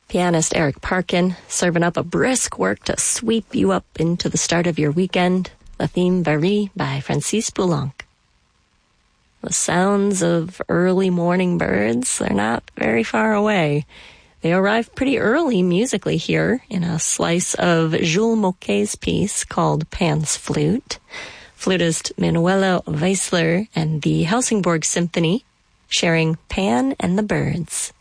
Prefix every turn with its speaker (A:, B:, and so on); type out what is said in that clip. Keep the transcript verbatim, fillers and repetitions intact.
A: Pianist Eric Parkin serving up a brisk work to sweep you up into the start of your weekend. La Theme Varie by Francis Poulenc. The sounds of early morning birds, they're not very far away. They arrive pretty early musically here in a slice of Jules Moquet's piece called Pan's Flute. Flutist Manuela Weissler and the Helsingborg Symphony sharing Pan and the Birds.